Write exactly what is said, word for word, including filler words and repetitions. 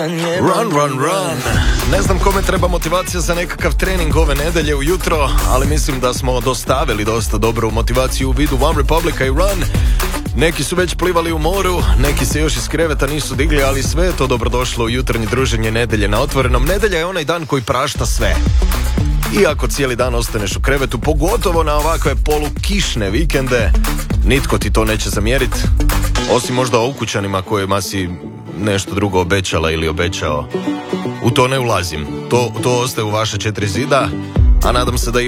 Run, run, run. Ne znam kome treba motivacija za nekakav trening ove nedelje ujutro, ali mislim da smo dostavili dosta dobru motivaciju u vidu One Republica i Run. Neki su već plivali u moru, neki se još iz kreveta nisu digli, ali sve je to dobrodošlo u jutarnje druženje nedelje na otvorenom. Nedelja je onaj dan koji prašta sve. I ako cijeli dan ostaneš u krevetu, pogotovo na ovakve polukišne vikende, nitko ti to neće zamjeriti, osim možda ukućanima kojima si nešto drugo obećala ili obećao. U to ne ulazim, to, to ostaje u vaše četiri zida, a nadam se da i